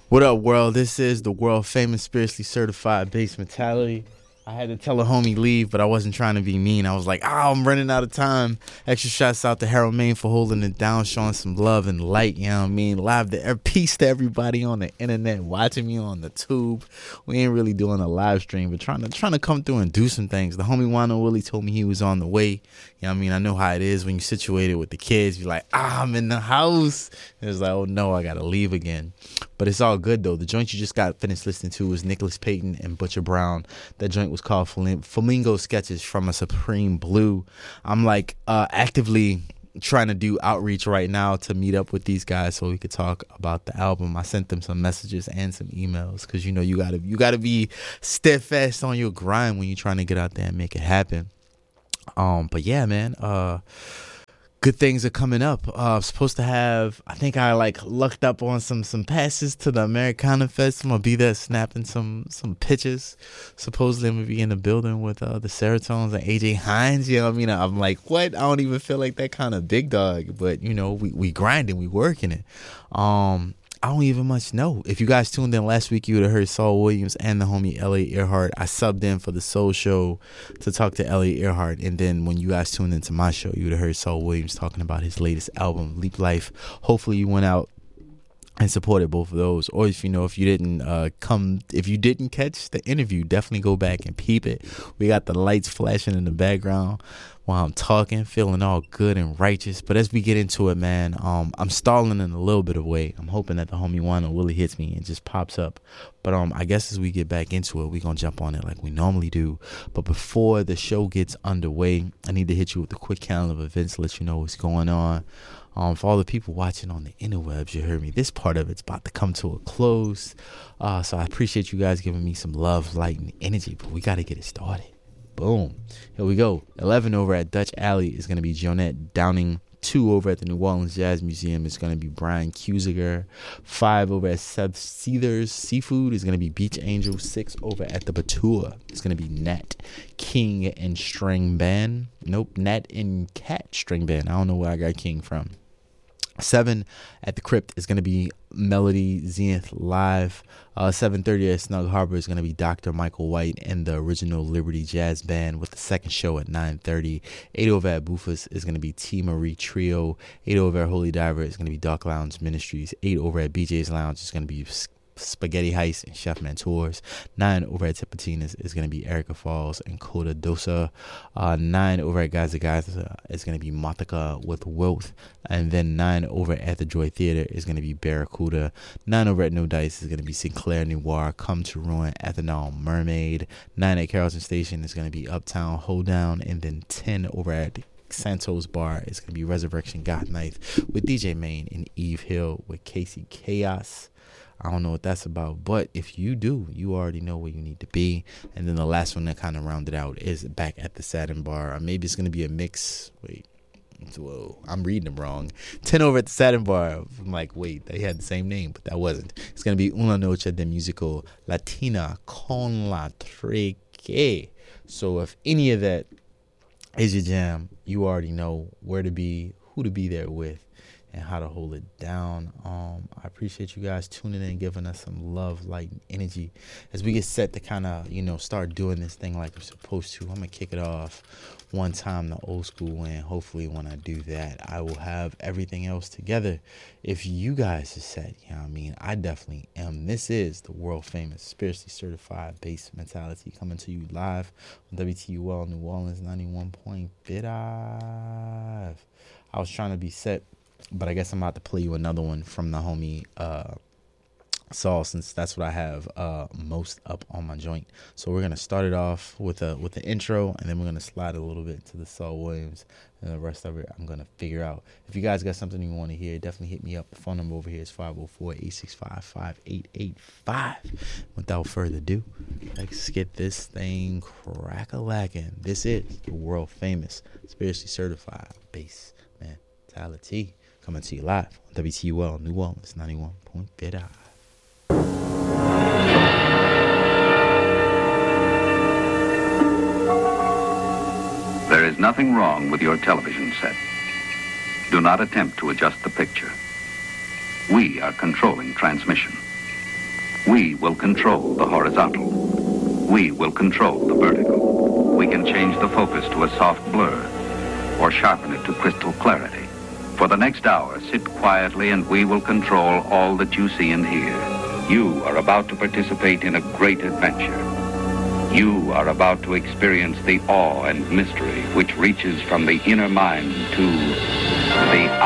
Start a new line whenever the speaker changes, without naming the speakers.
What up, world? This is the world famous spiritually certified Bass Mentality. I had to tell a homie leave, but I wasn't trying to be mean. I was like, I'm running out of time. Extra shouts out to Harold Main for holding it down, showing some love and light, you know what I mean? Live to peace to everybody on the internet, watching me on the tube. We ain't really doing a live stream, but trying to come through and do some things. The homie Wano Willie told me he was on the way. You know what I mean? I know how it is when you're situated with the kids. You're like, I'm in the house. And it's like, oh no, I gotta leave again. But it's all good though. The joint you just got finished listening to was Nicholas Payton and Butcher Brown. That joint was called Flamingo Sketches from a Supreme Blue. I'm like actively trying to do outreach right now to meet up with these guys so we could talk about the album. I sent them some messages and some emails because you know you gotta be steadfast on your grind when you're trying to get out there and make it happen. But yeah, man, good things are coming up. Supposed to have, I think I lucked up on some passes to the Americana Fest. I'm gonna be there snapping some pictures. Supposedly I'm gonna be in the building with the Seratones and AJ Hines. You know what I mean? I'm like, what? I don't even feel like that kind of big dog. But you know, we grinding, we working it. I don't even much know. If you guys tuned in last week, you would have heard Saul Williams and the homie Elliot Earhart. I subbed in for the Soul Show to talk to Elliot Earhart. And then when you guys tuned into my show, you would have heard Saul Williams talking about his latest album, Leap Life. Hopefully you went out and supported both of those. Or if you didn't catch the interview, definitely go back and peep it. We got the lights flashing in the background while I'm talking, feeling all good and righteous. But as we get into it, man, I'm stalling in a little bit of way. I'm hoping that the homie Wano Willie hits me and just pops up. But I guess as we get back into it, we're going to jump on it like we normally do. But before the show gets underway, I need to hit you with a quick calendar of events, let you know what's going on. For all the people watching on the interwebs, you heard me. This part of it's about to come to a close. So I appreciate you guys giving me some love, light, and energy. But we got to get it started. Boom. Here we go. 11 over at Dutch Alley is going to be Jonette Downing. 2 over at the New Orleans Jazz Museum is going to be Brian Cusiger. 5 over at Seb Seethers Seafood is going to be Beach Angel. 6 over at the Batua is going to be Nat King and String Band. Nope, Nat and Cat String Band. I don't know where I got King from. 7 at the Crypt is going to be Melody Zenith Live. 7:30 at Snug Harbor is going to be Dr. Michael White and the Original Liberty Jazz Band with the second show at 9:30. 8 over at Bufus is going to be T. Marie Trio. 8 over at Holy Diver is going to be Dark Lounge Ministries. 8 over at BJ's Lounge is going to be Spaghetti Heist and Chef Mentors. 9 over at Tipitina's is going to be Erica Falls and Coda Dosa. 9 over at Gaza Gaza is going to be Matika with Wealth. And then 9 over at the Joy Theater is going to be Barracuda. 9 over at No Dice is going to be Sinclair Noir, Come to Ruin, Ethanol Mermaid. 9 at Carrollton Station is going to be Uptown Hoedown. And then 10 over at Santos Bar is going to be Resurrection God Knife with DJ Main and Eve Hill with Casey Chaos. I don't know what that's about, but if you do, you already know where you need to be. And then the last one that kind of rounded out is back at the Satin Bar. Or maybe it's going to be a mix. Whoa, I'm reading them wrong. 10 over at the Satin Bar. I'm like, wait, they had the same name, but that wasn't. It's going to be Una Noche de Musical Latina con la Treque. So if any of that is your jam, you already know where to be, who to be there with, and how to hold it down. I appreciate you guys tuning in and giving us some love, light, and energy as we get set to kind of, start doing this thing like we're supposed to. I'm going to kick it off one time the old school way, and hopefully when I do that, I will have everything else together. If you guys are set, you know what I mean? I definitely am. This is the world famous, spiritually certified Bass Mentality coming to you live on WTUL New Orleans 91.5. I was trying to be set, but I guess I'm about to play you another one from the homie Saul, since that's what I have most up on my joint. So we're gonna start it off with the intro, and then we're gonna slide a little bit to the Saul Williams, and the rest of it I'm gonna figure out. If you guys got something you want to hear, definitely hit me up. The phone number over here is 504-865-5885. Without further ado, let's get this thing crack-a-lacking. This is the world famous, spiritually certified Bass Mentality, coming to you live on WTUL New Orleans 91.5.
There is nothing wrong with your television set. Do not attempt to adjust the picture. We are controlling transmission. We will control the horizontal. We will control the vertical. We can change the focus to a soft blur or sharpen it to crystal clarity. For the next hour, sit quietly and we will control all that you see and hear. You are about to participate in a great adventure. You are about to experience the awe and mystery which reaches from the inner mind to the